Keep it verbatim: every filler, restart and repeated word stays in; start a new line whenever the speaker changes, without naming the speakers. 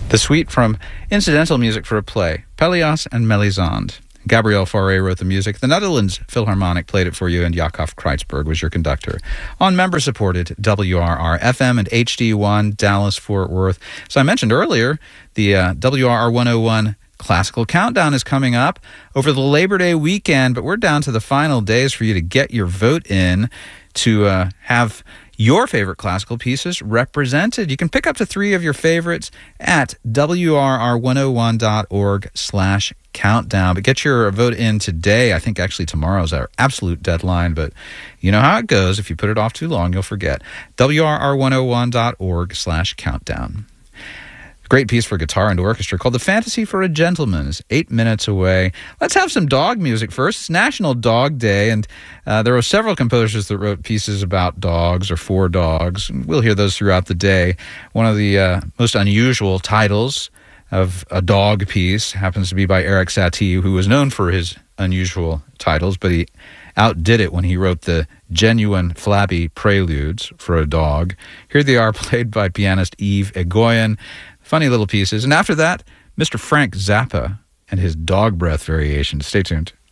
The suite from Incidental Music for a Play, Pelléas and Melisande. Gabriel Fauré wrote the music. The Netherlands Philharmonic played it for you, and Jakob Kreitzberg was your conductor. On member-supported W R R F M and H D one, Dallas-Fort Worth. So I mentioned earlier, the uh, W R R one oh one Classical Countdown is coming up over the Labor Day weekend, but we're down to the final days for you to get your vote in to uh, have your favorite classical pieces represented. You can pick up to three of your favorites at W R R one oh one dot org slash countdown. But get your vote in today. I think actually tomorrow's our absolute deadline, but you know how it goes. If you put it off too long, you'll forget. W R R one oh one dot org slash countdown. Great piece for guitar and orchestra called The Fantasy for a Gentleman is eight minutes away. Let's have some dog music first. It's National Dog Day, and uh, there were several composers that wrote pieces about dogs or for dogs. We'll hear those throughout the day. One of the uh, most unusual titles of a dog piece happens to be by Erik Satie, who was known for his unusual titles, but he outdid it when he wrote the genuine flabby preludes for a dog. Here they are, played by pianist Yves Egoyan. Funny little pieces. And after that, Mister Frank Zappa and his dog breath variation. Stay tuned.